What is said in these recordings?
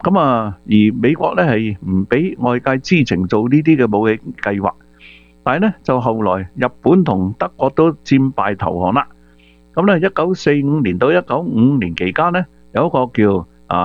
咁而美國咧係唔俾外界知情做呢啲嘅武器計劃，但係咧就後來日本同德國都戰敗投降啦。咁咧1945年到1955年期間咧，有一個叫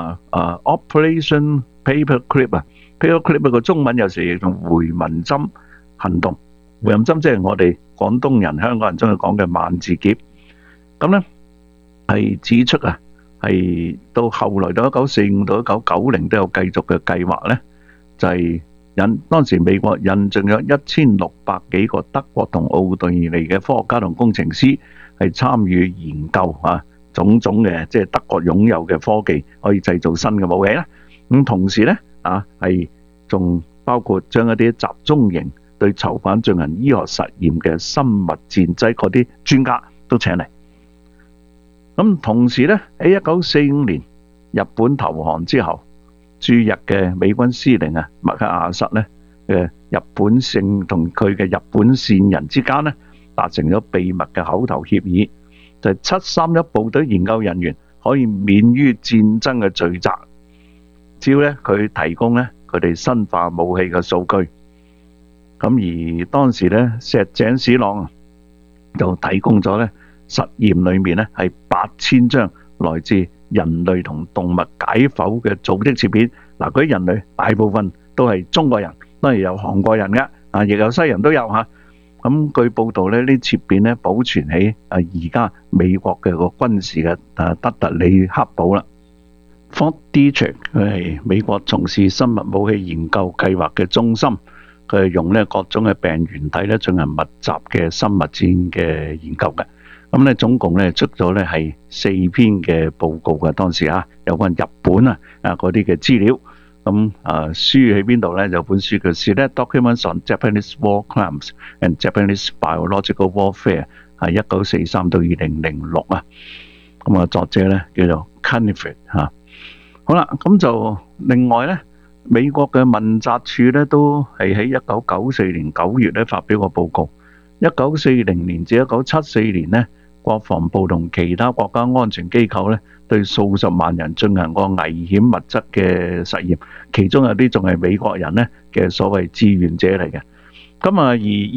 Operation Paperclip 啊，Paperclip 個中文有時亦用回文針行動。回文針即係我哋廣東人、香港人中意講嘅萬字夾。咁咧係指出係到後來到1945到1990都有繼續嘅計劃咧，就係當時美國引進咗1600幾個德國同奧地利嘅科學家同工程師係參與研究種種嘅即係德國擁有嘅科技，可以製造新嘅武器啦。咁同時咧係仲包括將一啲集中營對囚犯進行醫學實驗嘅生物戰劑嗰啲專家都請嚟。咁同時咧喺1945年日本投降之後，駐日嘅美軍司令麥克阿瑟咧嘅日本聖同佢嘅日本線人之間咧達成咗秘密嘅口頭協議，就係731部隊研究人員可以免於戰爭嘅罪責，只要咧佢提供咧佢哋生化武器嘅數據。咁而當時咧石井史朗就提供咗咧實驗裏面咧係8000張來自人類同動物解剖嘅組織切片。嗱，嗰啲人類大部分都係中國人，當然有韓國人嘅，亦有西人都有嚇。咁據報道咧，呢啲切片咧保存喺而家美國嘅個軍事嘅德特里克堡啦。Fort Detrick 佢係美國從事生物武器研究計劃嘅中心，佢係用咧各種嘅病原體咧進行密集嘅生物戰嘅研究嘅。咁咧總共咧出咗咧係4篇嘅報告嘅，當時有關日本嗰啲嘅資料。咁書喺邊度咧？有本書叫《Select Documents on Japanese War Crimes and Japanese Biological Warfare》，係1943到2006啊。咁作者咧叫做 Kniflet 好啦，咁就另外咧，美國嘅問責處咧都係喺1994年9月咧發表個報告。1940年至1974年咧，國防部同其他國家安全機構咧，對數十萬人進行過危險物質嘅實驗，其中有啲仲係美國人咧嘅所謂志願者嚟嘅。咁而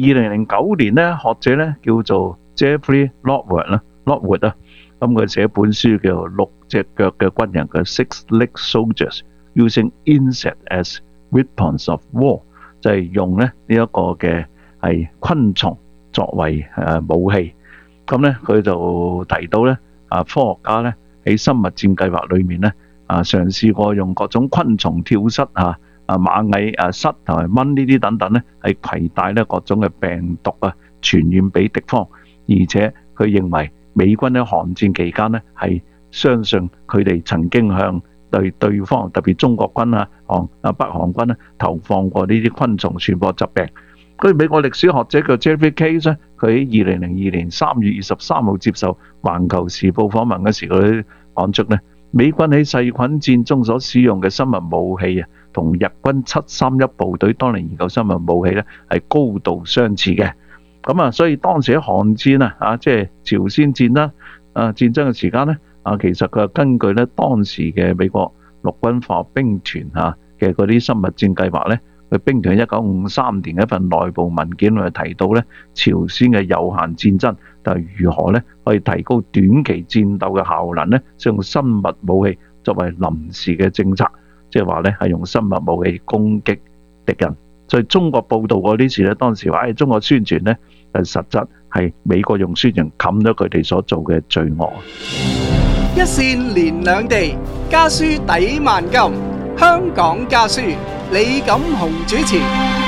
2009年咧，學者咧叫做 Jeffrey Lockwood 咁佢寫本書叫《6隻腳嘅軍人》嘅 Six-Legged Soldiers Using Insects as Weapons of War， 就係用咧呢一個嘅係昆蟲作為武器。咁咧佢就提到咧科學家咧喺生物戰計劃裏面咧嘗試過用各種昆蟲跳蚤螞蟻虱同埋蚊呢啲等等咧係攜帶咧各種嘅病毒傳染俾敵方，而且佢認為美軍喺韓戰期間咧係相信佢哋曾經向對方特別中國軍北韓軍咧投放過呢啲昆蟲傳播疾病。美國歷史學者叫 Jeffrey Case 咧，佢喺2002年3月23號接受《環球時報》訪問嗰時，佢講出咧，美軍喺細菌戰中所使用嘅生物武器同日軍731部隊當年研究生物武器咧係高度相似嘅。咁所以當時喺韓戰即係朝鮮戰啦戰爭嘅時間咧其實佢係根據咧當時嘅美國陸軍化學兵團嘅嗰啲生物戰計劃咧。佢兵團1953年一份內部文件裏提到咧，朝鮮嘅有限戰爭就係如何咧可以提高短期戰鬥嘅效能咧，使用生物武器作為臨時嘅政策，即係話咧係用生物武器攻擊敵人。所以中國報道過呢次咧，當時話中國宣傳咧，實質係美國用宣傳冚咗佢哋所做嘅罪惡。 一線連兩地，家書抵萬金。香港家書，李錦雄主持。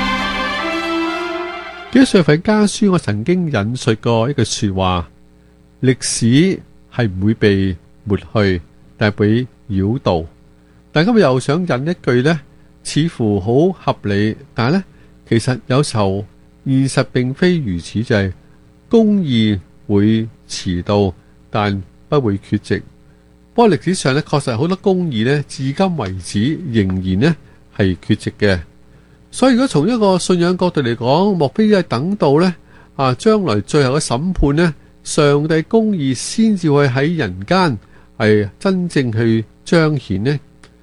幾歲份家書，我曾經引述過一句說話：歷史係唔會被抹去，但係被繞道。但今日又想引一句呢，似乎好合理，但係呢，其實有時候現實並非如此，就係公義會遲到，但不會缺席。不過歷史上咧，確實好多公義咧，至今為止仍然咧係缺席嘅。所以如果從一個信仰角度嚟講，莫非係等到咧將來最後嘅審判咧，上帝公義先至會喺人間係真正去彰顯呢？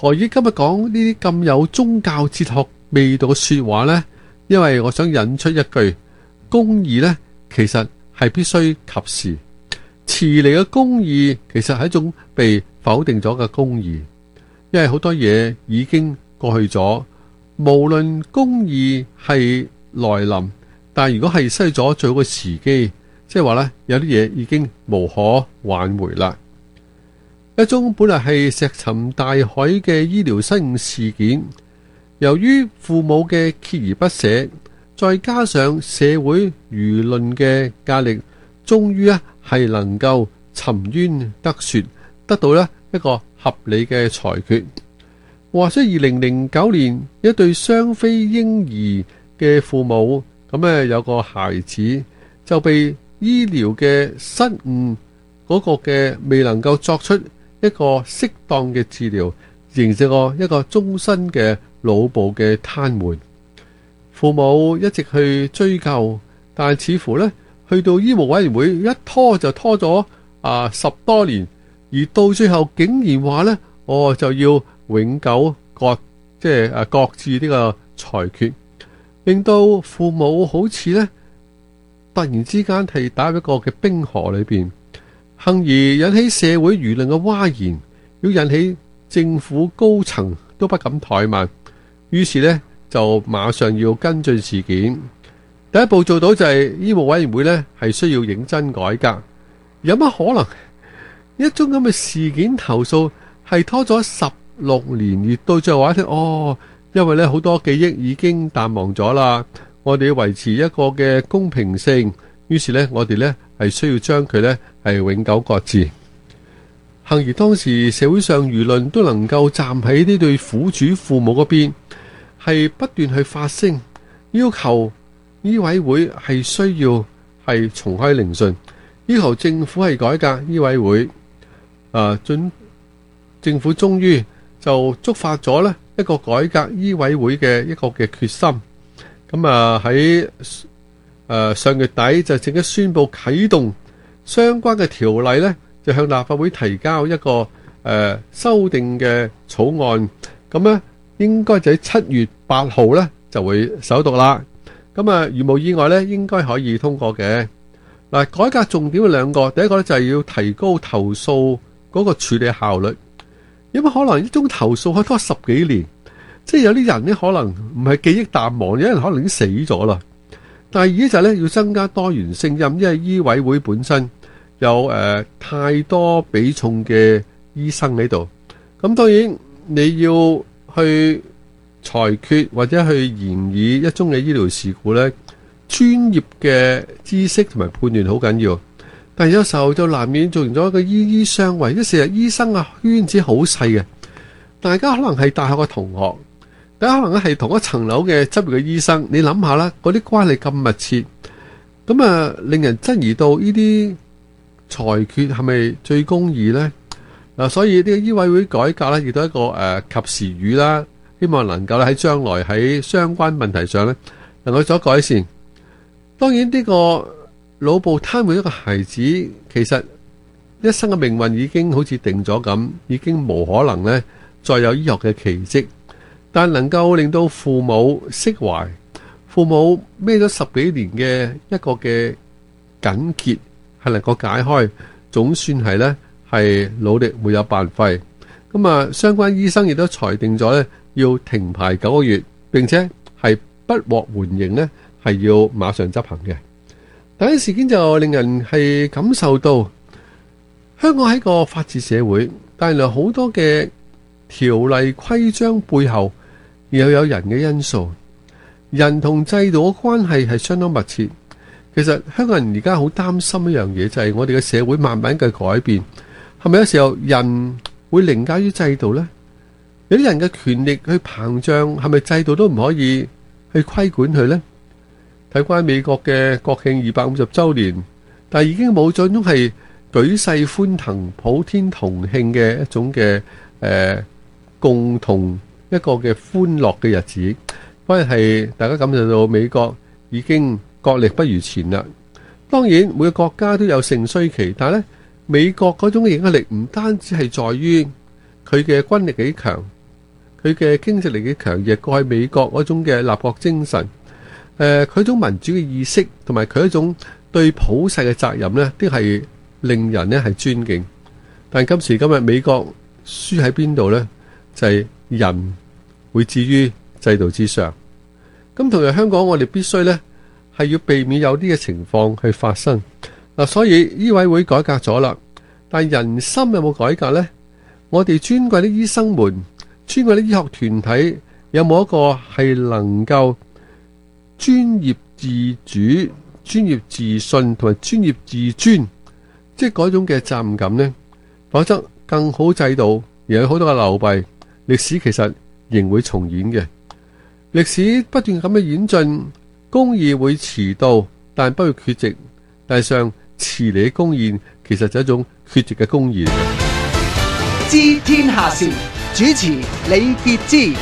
何以今日講呢啲咁有宗教哲學味道嘅說話呢？因為我想引出一句，公義呢其實係必須及時，遲嚟嘅公義其實係一種被否定咗嘅公義，因為好多嘢已經過去咗。無論公義係來臨，但如果係失去咗最好嘅時機，即係話呢，有啲嘢已經無可挽回啦。一宗本來係石沉大海嘅醫療失誤事件，由於父母嘅鍥而不捨，再加上社會輿論嘅壓力，終於係能夠沉冤得雪，得到一個合理嘅裁決。話說2009年，一對雙非嬰兒嘅父母咁有個孩子就被醫療嘅失誤嗰個嘅未能夠作出一個適當嘅治療，形成一個終身嘅腦部嘅癱瘓。父母一直去追究，但係似乎去到醫務委員會一拖就拖咗10多年，而到最後竟然話就要永久擱置呢個裁決，令到父母好似突然之間係打入一個嘅冰河裏邊，幸而引起社會輿論嘅譁然，要引起政府高層都不敢怠慢，於是就馬上要跟進事件。第一步做到就係醫務委員會係需要認真改革。有乜可能一宗咁嘅事件投訴係拖咗16年，而到最後話因為好多記憶已經淡忘咗啦，我哋要維持一個嘅公平性，於是我哋係需要將佢係永久擱置。幸而當時社會上輿論都能夠站喺呢對苦主父母嗰邊，係不斷去發聲，要求醫委會係需要係重開聆訊，要求政府係改革醫委會。政府終於就觸發咗一個改革醫委會嘅一個嘅決心。咁喺上月底就正式宣布啟動相關嘅條例就向立法會提交一個修訂嘅草案。咁應該就喺7月8號就會首讀啦。如無意外應該可以通過嘅。改革重點有兩個，第一個就係要提高投訴嗰個處理效率。有乜可能一宗投訴可以拖10幾年？即係有啲人可能唔係記憶淡忘，有人可能已經死咗啦。但係而家就要增加多元聲音，因為醫委會本身有太多比重嘅醫生喺度。咁當然你要去裁決或者去研議一宗嘅醫療事故專業嘅知識同埋判斷好緊要。但係有時候就難免做成咗一個醫醫相衛，即成日醫生圈子好細嘅，大家可能係大學嘅同學，大家可能係同一層樓嘅執業嘅醫生。你諗下啦，嗰啲關係咁密切，咁令人質疑到呢啲裁決係咪最公義呢？所以呢個醫委會改革亦都係一個及時雨啦，希望能夠喺將來喺相關問題上能夠做改善。當然呢個腦部癱瘓一個孩子，其實一生嘅命運已經好似定咗咁，已經無可能再有醫學嘅奇蹟。但能夠令到父母釋懷，父母孭咗10幾年嘅一個嘅緊結係能夠解開，總算係努力沒有白費。相關醫生亦都裁定咗要停牌9個月，並且係不獲緩刑係要馬上執行嘅。但係事件就令人係感受到香港係一個法治社會，但原來好多嘅條例規章背後又有人嘅因素，人同制度嘅關係係相當密切。其實香港人而家好擔心一樣嘢，就係我哋嘅社會慢慢嘅改變，係咪有時候人會凌駕於制度呢？有啲人嘅權力去膨脹，係咪制度都唔可以去規管佢呢？睇翻美國嘅國慶250週年，但係已經冇咗種係舉世歡騰、普天同慶嘅一種嘅共同一個嘅歡樂嘅日子，反而係大家感受到美國已經國力不如前啦。當然每個國家都有盛衰期，但係美國嗰種嘅影響力唔單止係在於佢嘅軍力幾強， 佢嘅經濟力嘅強弱，過去美國嗰種嘅立國精神，佢種民主嘅意識，同埋佢一種對普世嘅責任呢，都係令人呢係尊敬。但今時今日美國輸喺邊度呢？就係人會置於制度之上。咁同樣香港，我哋必須呢係要避免有啲嘅情況去發生。所以醫委會改革咗啦，但人心有冇改革呢？我哋尊貴的醫生們、尊貴的醫學團體，有冇一個係能夠專業自主、專業自信同埋專業自尊，即係嗰種嘅責任感呢？否則更好制度而有好多嘅流弊，歷史其實仍會重演嘅。歷史不斷咁嘅演進，公義會遲到，但不會缺席。但係上遲嚟嘅公義，其實就係一種缺席嘅公義嚟嘅。 知天下事，主持李傑之。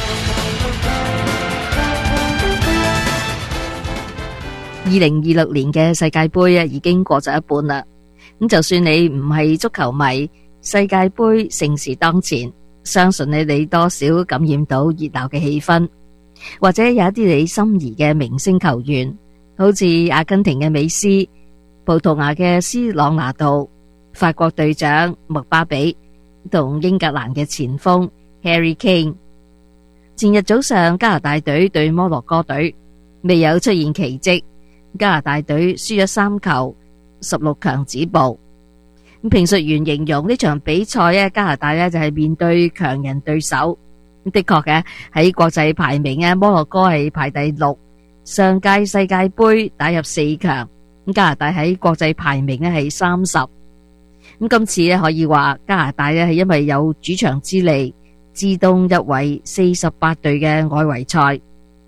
2026年嘅世界盃已經過咗一半啦。咁就算你唔係足球迷，世界盃盛事當前，相信你多少感染到熱鬧嘅氣氛，或者有一啲你心儀嘅明星球員，好似阿根廷嘅美斯、葡萄牙嘅斯朗拿度、法國隊長麥巴比同英格蘭嘅前鋒 Harry Kane。前日早上加拿大隊對摩洛哥隊，未有出現奇蹟，加拿大隊輸咗3球，16強止步。評述員形容呢場比賽加拿大就係面對強人對手。的確嘅，喺國際排名摩洛哥係排第6，上屆世界盃打入4強。加拿大喺國際排名係30。今次可以話加拿大係因為有主場之利，自動入圍48隊嘅外圍賽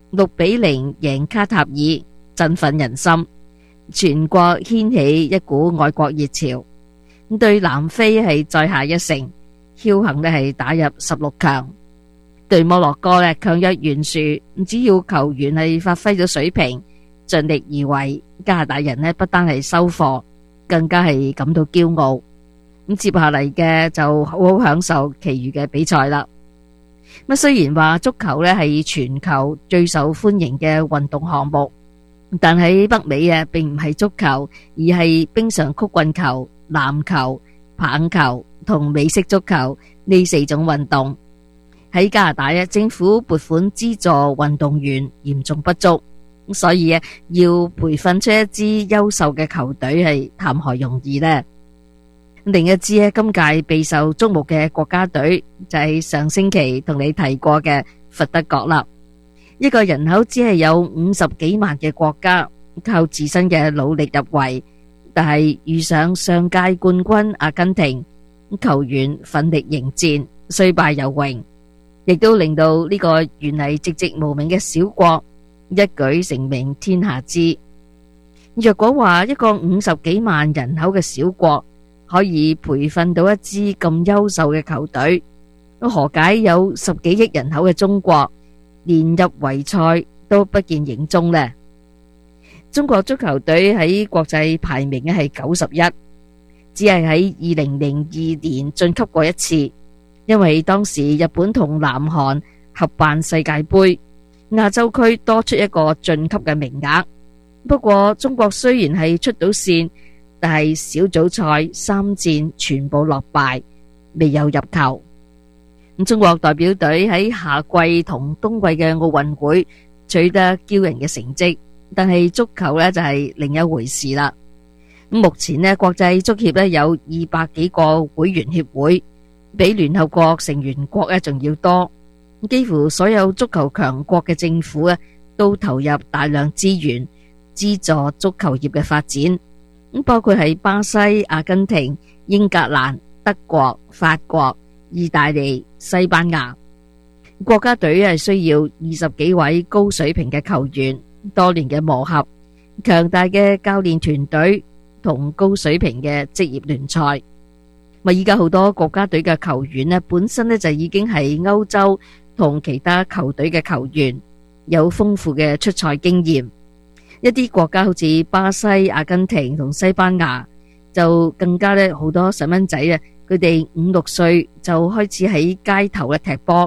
，6-0贏卡塔爾，振奮人心，全國掀起一股愛國熱潮。對南非係再下一城，僥倖係打入16強。對摩洛哥強弱懸殊，只要球員係發揮咗水平，盡力而為，加拿大人不單係收貨，更加係感到驕傲。接下嚟嘅就好好享受其餘嘅比賽啦。雖然話足球係全球最受歡迎嘅運動項目，但喺北美並唔係足球，而係冰上曲棍球、籃球、棒球同美式足球呢4種運動。喺加拿大政府撥款資助運動員嚴重不足，所以要培訓出一支優秀嘅球隊係談何容易呢？另一支今屆備受矚目嘅國家隊就係上星期同你提過嘅佛得角啦。一個人口只係有50幾萬嘅國家，靠自身嘅努力入圍，但係遇上上屆冠軍阿根廷，球員奮力迎戰，雖敗猶榮，亦都令到呢個原嚟寂寂無名嘅小國一舉成名天下知。若果話一個50幾萬人口嘅小國可以培訓到一支咁優秀嘅球隊，何解有10幾億人口嘅中國連入圍賽都不見影蹤呢？中國足球隊喺國際排名係91，只係喺2002年晉級過一次，因為當時日本同南韓合辦世界盃，亞洲區多出一個晉級嘅名額。不過中國雖然係出到線，但係小組賽3戰全部落敗，未有入球。中國代表隊喺夏季同冬季嘅奧運會取得驕人嘅成績，但係足球就係另一回事啦。目前國際足協有200幾個會員協會，比聯合國成員國仲要多。幾乎所有足球強國嘅政府都投入大量資源資助足球業嘅發展，包括係巴西、阿根廷、英格蘭、德國、法國、意大利、西班牙。國家隊係需要20幾位高水平嘅球員，多年嘅磨合，強大嘅教練團隊同高水平嘅職業聯賽。依家好多國家隊嘅球員本身就已經係歐洲同其他球隊嘅球員，有豐富嘅出賽經驗。一啲國家好似巴西、阿根廷同西班牙，就更加好多細蚊仔佢哋5、6歲就開始喺街頭踢波，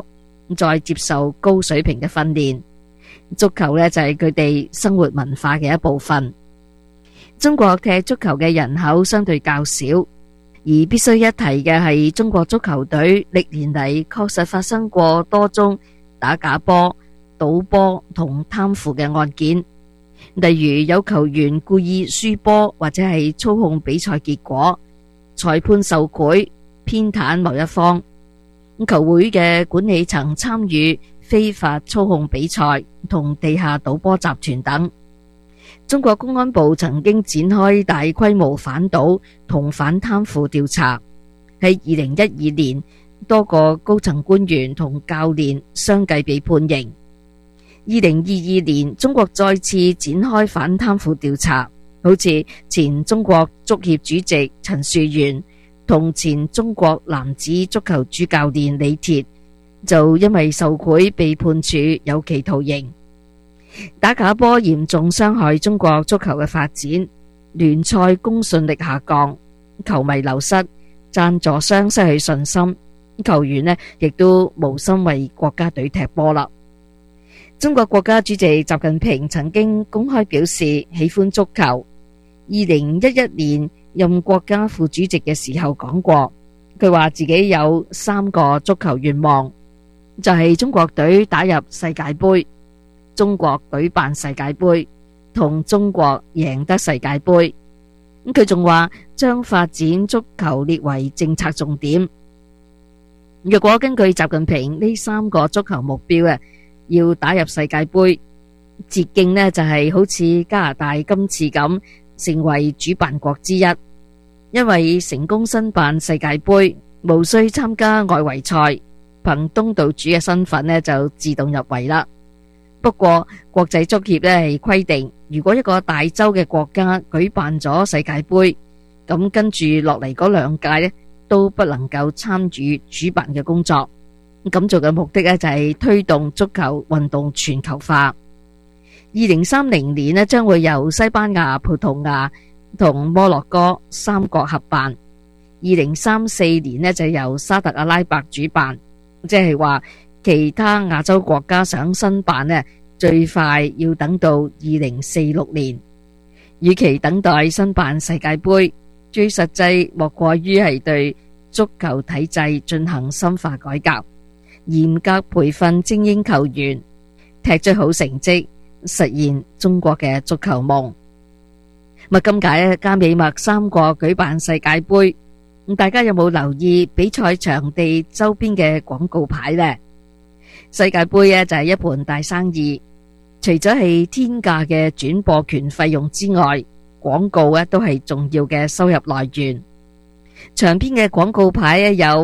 再接受高水平嘅訓練。足球呢，就係佢哋生活文化嘅一部分。中國踢足球嘅人口相對較少，而必須一提嘅係中國足球隊歷年嚟確實發生過多宗打假波、賭波同貪腐嘅案件，例如有球員故意輸波或者係操控比賽結果，裁判受賄偏袒某一方，球會嘅管理層參與非法操控比賽同地下賭波集團等。中國公安部曾經展開大規模反賭同反貪腐調查，喺2012年多個高層官員同教練相繼被判刑。2022年中國再次展開反貪腐調查，好似前中國足協主席陳樹元同前中國男子足球主教練李鐵就因為受賄被判處有期徒刑。打假波嚴重傷害中國足球嘅發展，聯賽公信力下降，球迷流失，贊助商失去信心，球員呢亦都無心為國家隊踢波啦。中國國家主席習近平曾經公開表示喜歡足球。2011年任國家副主席嘅時候講過，佢話自己有3個足球願望，就係中國隊打入世界盃、中國舉辦世界盃同中國贏得世界盃。佢仲話將發展足球列為政策重點。若果根據習近平呢3個足球目標要打入世界盃，捷徑呢就係好似加拿大今次咁成為主辦國之一，因為成功申辦世界盃無需參加外圍賽，憑東道主嘅身份呢就自動入圍啦。不過國際足協呢係規定，如果一個大洲嘅國家舉辦咗世界盃，咁跟住落嚟嗰2屆呢都不能夠參與主辦嘅工作。咁做嘅目的呢就係推動足球運動全球化。2030年呢將會由西班牙、葡萄牙同摩洛哥3國合辦，2034年呢就由沙特阿拉伯主辦，即係話其他亞洲國家想申辦呢，最快要等到2046年。與其等待申辦世界盃，最實際莫過於係對足球體制進行深化改革，嚴格培訓精英球員，踢出好成績，實現中國嘅足球夢。今屆加美墨3國舉辦世界盃，大家有冇留意比賽場地周邊嘅廣告牌呢？世界盃就係一盤大生意，除咗係天價嘅轉播權費用之外，廣告都係重要嘅收入來源。場邊嘅廣告牌有